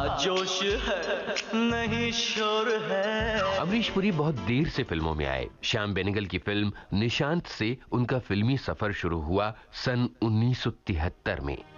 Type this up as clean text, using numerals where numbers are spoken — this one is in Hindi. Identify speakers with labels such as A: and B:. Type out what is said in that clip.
A: जोश है नहीं शोर है।
B: अमरीश पुरी बहुत देर से फिल्मों में आए। श्याम बेनेगल की फिल्म निशांत से उनका फिल्मी सफर शुरू हुआ सन 1973 में।